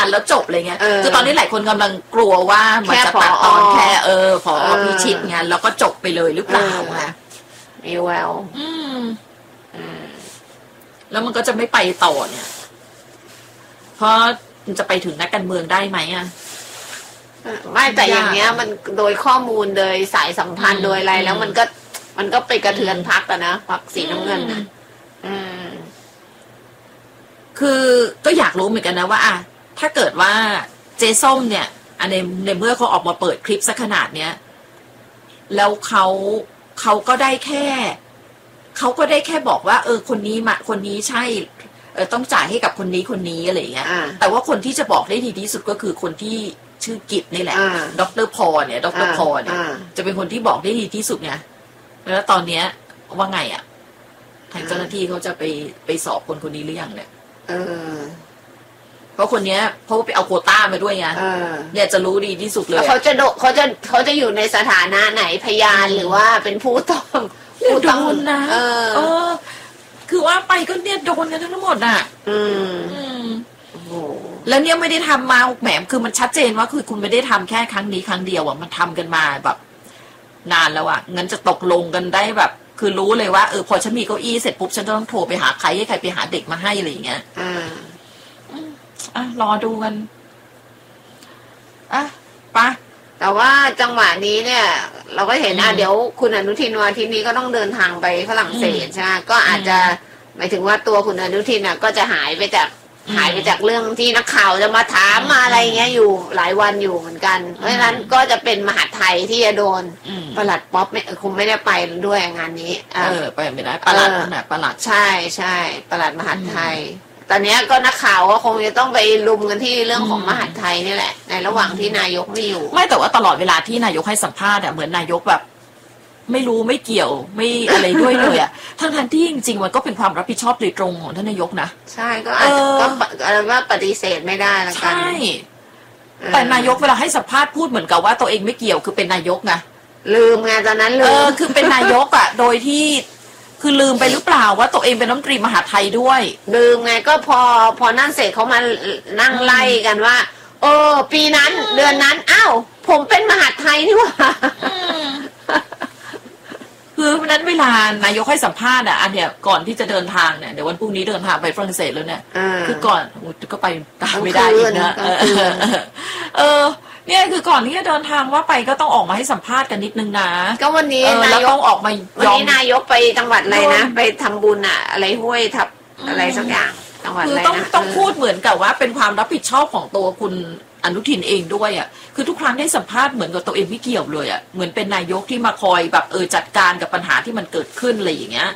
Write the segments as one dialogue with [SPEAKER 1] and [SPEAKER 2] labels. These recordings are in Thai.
[SPEAKER 1] แล้วจบอะไรเงี้ยคือตอนนี้หลายคนกำลังกลัวว่ามันจะตัดตอนแค่ผอพิชิตงานแล้วก็จบไปเลยหรือเปล่าคะ
[SPEAKER 2] มีแวว
[SPEAKER 1] แล้วมันก็จะไม่ไปต่อเนี่ยเพราะมันจะไปถึงนักการเมืองได้ไหมอ่ะ
[SPEAKER 2] ไม่แต่อย่างเงี้ยมันโดยข้อมูลโดยสายสัมพันธ์โดยอะไรแล้วมันก็ไปกระเทือนพรรคอะนะพรรคสีน้ำเงินนะ
[SPEAKER 1] คือก็อยากรู้เหมือนกันนะว่าถ้าเกิดว่าเจส้มเนี่ยในเมื่อเขาออกมาเปิดคลิปสักขนาดเนี้ยแล้วเขาก็ได้แค่บอกว่าคนนี้ใช่ต้องจ่ายให้กับคนนี้อะไรเงี้ยแต่ว่าคนที่จะบอกได้ดีที่สุดก็คือคนที่ชื่อกิจนี่แหละดร.พอเนี่ยจะเป็นคนที่บอกได้ดีที่สุดไงแล้วตอนเนี้ยว่าไงอ่ะทางเจ้าหน้าที่เขาจะไปสอบคนนี้หรือยังเนี่ยเพราะคนเนี้ยเพราะว่าไปเอาโควต้ามาด้วยไงเนี่ยจะรู้ดีที่สุดเลย
[SPEAKER 2] เขาจะอยู่ในสถานะไหนพยานหรือว่าเป็นผู้ต้อง
[SPEAKER 1] โดนนะคือว่าไปก็เนี่ยโดนกันทั้งหมดอ่ะแล้วเนี่ยไม่ได้ทำมาแหมคือมันชัดเจนว่าคือคุณไม่ได้ทำแค่ครั้งนี้ครั้งเดียวอ่ะมันทำกันมาแบบนานแล้วอ่ะงั้นจะตกลงกันได้แบบคือรู้เลยว่าพอฉันมีเก้าอี้เสร็จปุ๊บฉันต้องโทรไปหาใครให้ใครไปหาเด็กมาให้อะไรอย่างเงี้ยรอดูกันไป
[SPEAKER 2] แต่ว่าจังหวะนี้เนี่ยเราก็เห็นเดี๋ยวคุณอนุทินวันที่นี้ก็ต้องเดินทางไปฝรั่งเศสใช่ไหมก็อาจจะหมายถึงว่าตัวคุณอนุทินก็จะหายไปจากเรื่องที่นักข่าวจะมาถามมาอะไรเงี้ยอยู่หลายวันอยู่เหมือนกันเพราะฉะนั้นก็จะเป็นมหาไทยที่จะโดนปลัดป๊อปคงไม่ได้ไปด้วยงานนี้
[SPEAKER 1] ไปไม่ได้ปลัดนะปลัด
[SPEAKER 2] ใช่ปลัดมหาไทยตอนนี้ก็นักข่าวก็คงจะต้องไปลุมกันที่เรื่องของมหาไทยนี่แหละในระหว่างที่นายกไม่อยู่
[SPEAKER 1] ไม่แต่ว่าตลอดเวลาที่นายกให้สัมภาษณ์เหมือนนายกแบบไม่รู้ไม่เกี่ยวไม่อะไรด้วยเลยทั้งที่จริงๆมันก็เป็นความรับผิดชอบโดยตรงของท่านนายกนะ
[SPEAKER 2] ใช่ก็อะไรว่าปฏิเสธไม่ได้ละกัน
[SPEAKER 1] ใช่แต่นายกเวลาให้สัมภาษณ์พูดเหมือนกับว่าตัวเองไม่เกี่ยวคือเป็นนายกไง
[SPEAKER 2] ลืมไงตอนนั้นลืม
[SPEAKER 1] คือเป็นนายกโดยที่คือลืมไปหรือเปล่าว่าตัวเองเป็นรัฐมนตรีมหาดไทยด้วย
[SPEAKER 2] ลืมไงก็พอนั่นเสร็จเขามานั่งไล่กันว่าปีนั้นเดือนนั้นผมเป็นมหาดไทยนี่หว่า
[SPEAKER 1] คือเพราะนั้นเวลานายกให้สัมภาษณ์อันเนี้ยก่อนที่จะเดินทางเนี่ยเดี๋ยววันพรุ่งนี้เดินทางไปฝรั่งเศสแล้วเนี่ยคือก่อนก็ไปตามไม่ได้อีกนะเนี่ยคือก่อนที่จะเดินทางว่าไปก็ต้องออกมาให้สัมภาษณ์กันนิดนึงนะ
[SPEAKER 2] ก็วันนี้นายกต้องออกมาวันนี้นายกไปจังหวัดอะไรนะไปทำบุญอะไรห้วยทับอะไรสักอย่างจังหวัดอะไรนะ
[SPEAKER 1] ต้องพูดเหมือนกับว่าเป็นความรับผิดชอบของตัวคุณอนุทินเองด้วยคือทุกครั้งได้สัมภาษณ์เหมือนกับตัวเองไม่เกี่ยวเลยเหมือนเป็นนายกที่มาคอยแบบจัดการกับปัญหาที่มันเกิดขึ้นอะไรอย่างเงี้ย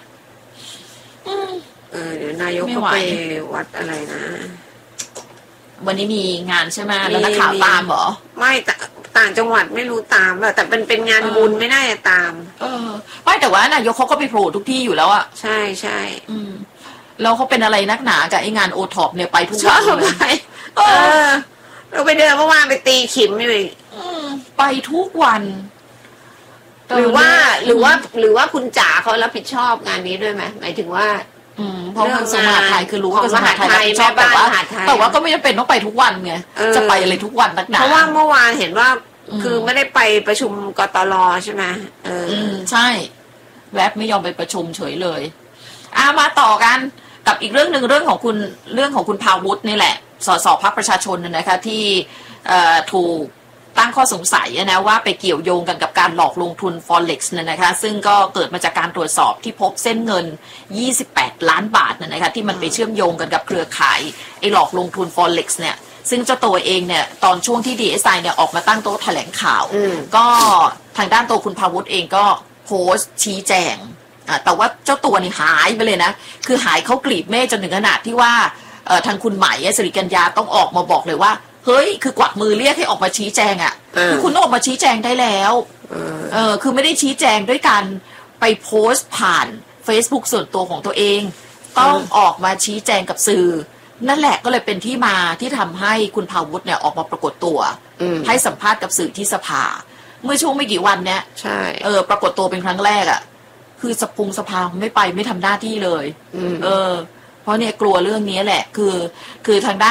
[SPEAKER 2] เดี๋ยวนายกก็ไปวัดอะไรนะ
[SPEAKER 1] วันนี้มีงานใช่ไหมแล้วนักข่าวตามเหรอ
[SPEAKER 2] ไม่ต่างจังหวัดไม่รู้ตามแต่เป็นงานบุญไม่น่าจะตาม
[SPEAKER 1] ไม่แต่ว่านายกเขาก็ไปโผล่ทุกที่อยู่แล้ว
[SPEAKER 2] ใช่
[SPEAKER 1] แล้วเขาเป็นอะไรนักหนากับไอ้งานโอท็อปเนี่ยไปทุกวัน
[SPEAKER 2] เลยเราไปเดินเมื่อวานไปตีขิมอยู่
[SPEAKER 1] ไปทุกวัน
[SPEAKER 2] หรือว่าคุณจ๋าเขารับผิดชอบงานนี้ด้วยไหมหมายถึงว่า
[SPEAKER 1] เพราะทางสมหาไทยคือรู้ว่ากระทรวงมหาดไทยชอบแต่ว่าก็ไม่จำเป็นต้องไปทุกวันไงจะไปอะไรทุกวันนักหนา
[SPEAKER 2] เพราะว่าเมื่อวานเห็นว่าคือไม่ได้ไปประชุมกตร.ใช่ไหม
[SPEAKER 1] ใช่แวบไม่ยอมไปประชุมเฉยเลยมาต่อกันกับอีกเรื่องหนึ่งเรื่องของคุณภาวุฒินี่แหละสสพรรคประชาชนนะคะที่ถูกตั้งข้อสงสัยนะว่าไปเกี่ยวโยงกันกับการหลอกลงทุน Forex นะคะซึ่งก็เกิดมาจากการตรวจสอบที่พบเส้นเงิน28ล้านบาทนะคะที่มันไปเชื่อมโยงกันกับเครือข่ายไอ้หลอกลงทุน Forex เนี่ยซึ่งเจ้าตัวเองเนี่ยตอนช่วงที่ DSI เนี่ยออกมาตั้งโต๊ะแถลงข่าวก็ทางด้านตัวคุณภาวุฒิเองก็โพสต์ชี้แจงแต่ว่าเจ้าตัวนี่หายไปเลยนะคือหายเข้ากลีบเมฆจนถึงขนาดที่ว่าทางคุณใหม่สิริกัญญาต้องออกมาบอกเลยว่าเฮ้ยคือกวักมือเรียกให้ออกมาชี้แจงคือคุณออกมาชี้แจงได้แล้วคือไม่ได้ชี้แจงด้วยการไปโพสต์ผ่าน Facebook ส่วนตัวของตัวเองต้องออกมาชี้แจงกับสื่อนั่นแหละก็เลยเป็นที่มาที่ทำให้คุณภาวุฒิเนี่ยออกมาปรากฏตัวให้สัมภาษณ์กับสื่อที่สภาเมื่อช่วงไม่กี่วันเนี้ย
[SPEAKER 2] ใช่
[SPEAKER 1] ปรากฏตัวเป็นครั้งแรกคือสภาไม่ไปไม่ทำหน้าที่เลยเพราะเนี่ยกลัวเรื่องนี้แหละคือทางด้าน